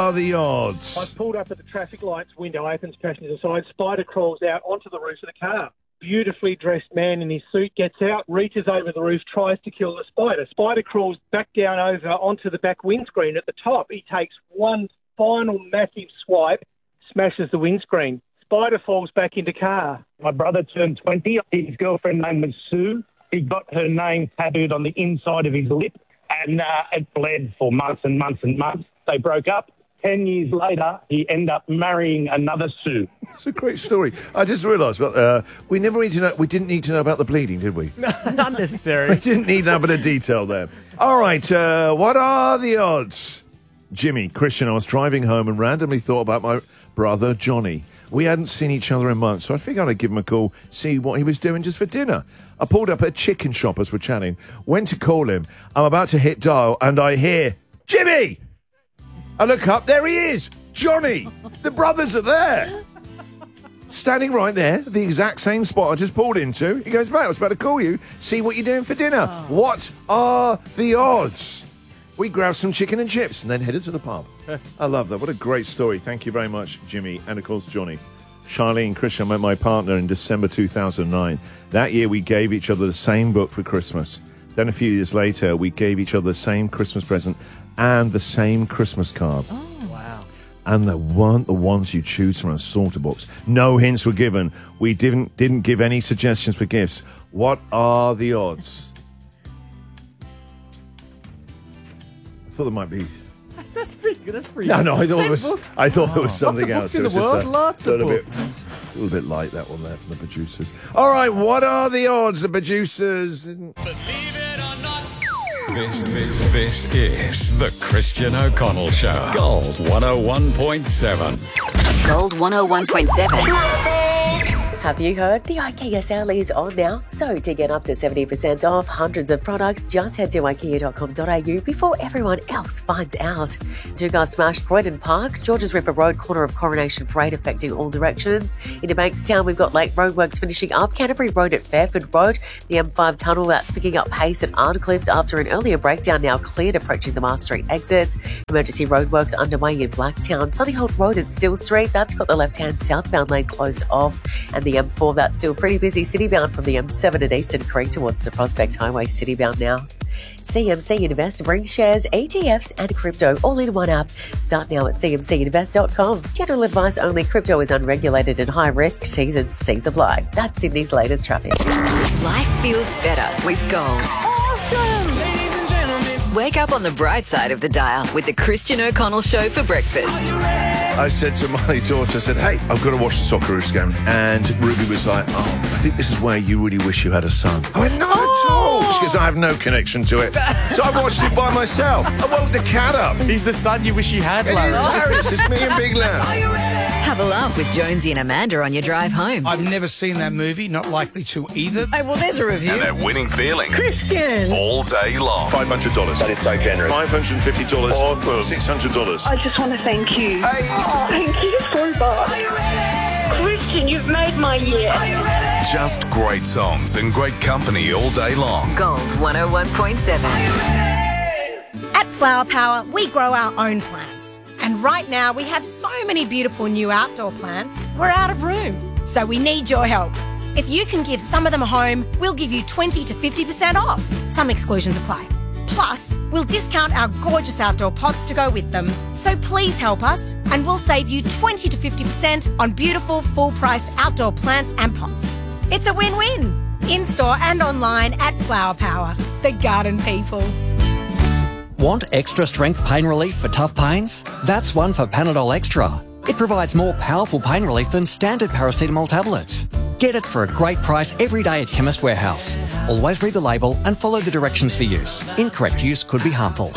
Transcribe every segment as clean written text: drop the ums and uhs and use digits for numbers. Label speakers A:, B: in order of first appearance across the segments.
A: are the odds?
B: I pulled up at the traffic lights, window opens, passenger side, spider crawls out onto the roof of the car. Beautifully dressed man in his suit gets out, reaches over the roof, tries to kill the spider. Spider crawls back down over onto the back windscreen at the top. He takes one final massive swipe, smashes the windscreen. Spider falls back into car.
C: My brother turned 20. His girlfriend name was Sue. He got her name tattooed on the inside of his lip, and it bled for months and months and months. They broke up. 10 years later, he ended up marrying another Sue.
A: It's a great story. I just realised we didn't need to know about the bleeding, did we?
D: No, not necessary.
A: We didn't need that bit of detail there. All right, what are the odds? Jimmy, Christian, I was driving home and randomly thought about my brother Johnny. We hadn't seen each other in months, so I figured I'd give him a call, see what he was doing just for dinner. I pulled up at a chicken shop as we're chatting, went to call him. I'm about to hit dial, and I hear, Jimmy! I look up, there he is, Johnny. The brothers are there. Standing right there, the exact same spot I just pulled into. He goes, mate, I was about to call you, see what you're doing for dinner. What are the odds? We grabbed some chicken and chips and then headed to the pub. I love that. What a great story. Thank you very much, Jimmy, and of course, Johnny. Charlene Christian met my partner in December 2009. That year, we gave each other the same book for Christmas. Then a few years later, we gave each other the same Christmas present and the same Christmas card.
D: Oh, wow.
A: And they weren't the ones you choose from a sorter box. No hints were given. We didn't give any suggestions for gifts. What are the odds? I thought there might be...
D: That's pretty good. That's pretty
A: No,
D: good.
A: I thought there was something
D: lots
A: else.
D: of books in the world. Lots of
A: a
D: books.
A: little bit light, that one there from the producers. All right, what are the odds? The producers...
E: This is the Christian O'Connell Show. Gold 101.7.
F: Gold 101.7.
G: Have you heard? The IKEA sale is on now. So to get up to 70% off hundreds of products, just head to ikea.com.au before everyone else finds out. Two cars smashed Croydon Park, Georges River Road, corner of Coronation Parade affecting all directions. Into Bankstown, we've got Lake Roadworks finishing up, Canterbury Road at Fairford Road, the M5 tunnel that's picking up pace at Ardcliffe after an earlier breakdown, now cleared approaching the Mars Street exit. Emergency roadworks underway in Blacktown. Sunnyholt Road at Still Street, that's got the left-hand southbound lane closed off. And the M4, that's still pretty busy citybound from the M7 at Eastern Creek towards the Prospect Highway citybound now. CMC Invest brings shares, ETFs and crypto all in one app. Start now at cmcinvest.com. General advice only. Crypto is unregulated and high risk. T's and C's apply. That's Sydney's latest traffic.
F: Life feels better with gold. Wake up on the bright side of the dial with the Christian O'Connell Show for breakfast.
A: I said to my daughter, I said, hey, I've got to watch the Socceroos game. And Ruby was like, oh, I think this is where you really wish you had a son. I went, not at all. She goes, I have no connection to it. So I watched it by myself. I woke the cat up.
D: He's the son you wish you had,
A: It
D: Larry.
A: is hilarious. It's me and Big Lamb.
F: Have a laugh with Jonesy and Amanda on your drive home.
H: I've never seen that movie, not likely to either.
F: Oh, well, there's a review.
E: And that winning feeling.
F: Christian.
E: All day long.
A: $500.
I: That is so generous.
A: $550.
I: Awesome.
A: $600.
J: I just want to thank you.
A: Hey.
J: Oh, thank you so much. Christian, you've made my year.
E: Just great songs and great company all day long.
F: Gold 101.7.
K: At Flower Power, we grow our own plants. And right now, we have so many beautiful new outdoor plants, we're out of room. So we need your help. If you can give some of them a home, we'll give you 20 to 50% off. Some exclusions apply. Plus, we'll discount our gorgeous outdoor pots to go with them. So please help us, and we'll save you 20 to 50% on beautiful, full-priced outdoor plants and pots. It's a win-win. In-store and online at Flower Power, the garden people.
L: Want extra strength pain relief for tough pains? That's one for Panadol Extra. It provides more powerful pain relief than standard paracetamol tablets. Get it for a great price every day at Chemist Warehouse. Always read the label and follow the directions for use. Incorrect use could be harmful.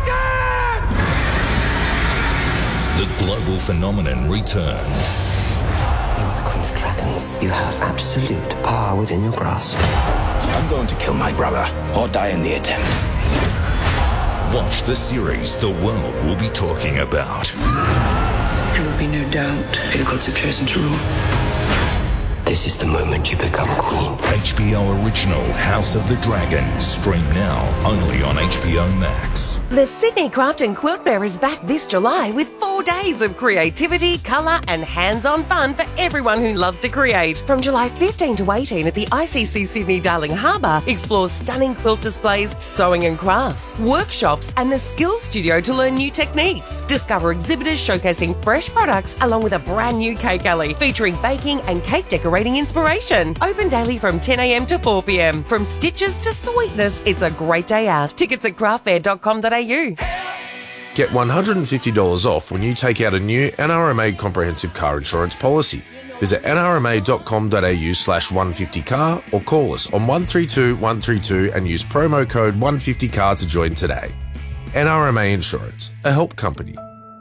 E: The global phenomenon returns.
M: You are the Queen of Dragons. You have absolute power within your grasp.
I: I'm going to kill my brother or die in the attempt.
E: Watch the series the world will be talking about.
M: There will be no doubt who the gods have chosen to rule. The This is the moment you become queen.
I: HBO original House of the Dragon. Stream now only on HBO Max.
N: The Sydney Craft and Quilt Fair is back this July with 4 days of creativity, colour and hands-on fun for everyone who loves to create. From July 15 to 18 at the ICC Sydney Darling Harbour, explore stunning quilt displays, sewing and crafts, workshops and the Skills Studio to learn new techniques. Discover exhibitors showcasing fresh products along with a brand new cake alley featuring baking and cake decorating inspiration. Open daily from 10 a.m. to 4 p.m. From stitches to sweetness, it's a great day out. Tickets at craftfair.com.au.
O: Get $150 off when you take out a new NRMA comprehensive car insurance policy. Visit nrma.com.au/150car or call us on 132 132 and use promo code 150car to join today. NRMA Insurance, a help company.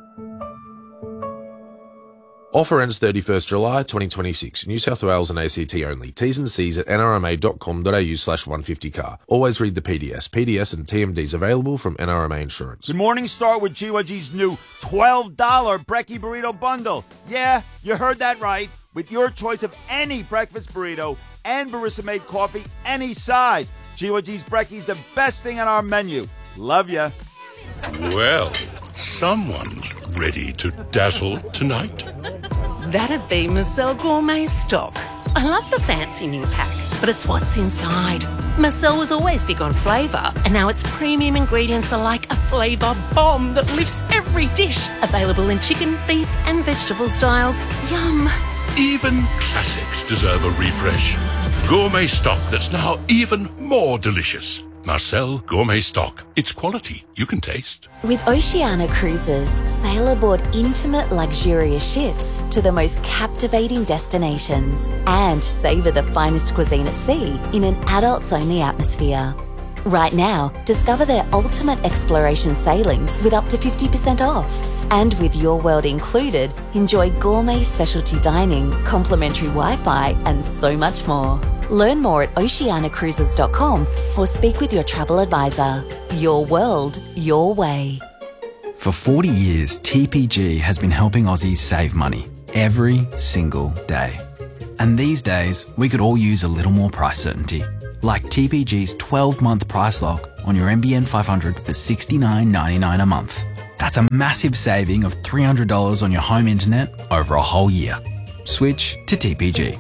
O: Offer ends 31st July 2026. New South Wales and ACT only. T's and C's at nrma.com.au/150car. Always read the PDS. PDS and TMDs available from NRMA Insurance.
P: Good morning, start with GYG's new $12 Brekkie Burrito Bundle. Yeah, you heard that right. With your choice of any breakfast burrito and barista-made coffee, any size. GYG's Brekkie's the best thing on our menu. Love ya.
Q: Well, someone's ready to dazzle tonight.
R: That'd be Marcel Gourmet Stock. I love the fancy new pack, but it's what's inside. Marcel was always big on flavour, and now its premium ingredients are like a flavour bomb that lifts every dish. Available in chicken, beef and vegetable styles. Yum.
Q: Even classics deserve a refresh. Gourmet Stock that's now even more delicious. Marcel Gourmet Stock. It's quality you can taste.
S: With Oceania Cruises, sail aboard intimate, luxurious ships to the most captivating destinations and savour the finest cuisine at sea in an adults-only atmosphere. Right now, discover their ultimate exploration sailings with up to 50% off. And with Your World included, enjoy gourmet specialty dining, complimentary Wi-Fi and so much more. Learn more at oceanacruises.com or speak with your travel advisor. Your world, your way.
T: For 40 years, TPG has been helping Aussies save money every single day. And these days, we could all use a little more price certainty. Like TPG's 12-month price lock on your NBN 500 for $69.99 a month. That's a massive saving of $300 on your home internet over a whole year. Switch to TPG.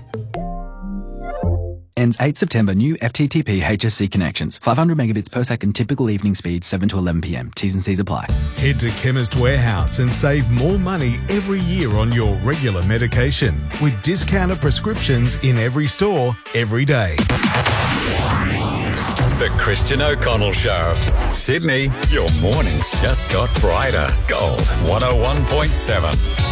T: Ends 8 September. New FTTP HSC connections. 500 megabits per second. Typical evening speed 7 to 11 p.m. T's and C's apply.
U: Head to Chemist Warehouse and save more money every year on your regular medication with discounted prescriptions in every store, every day.
E: The Christian O'Connell Show. Sydney, your mornings just got brighter. Gold 101.7.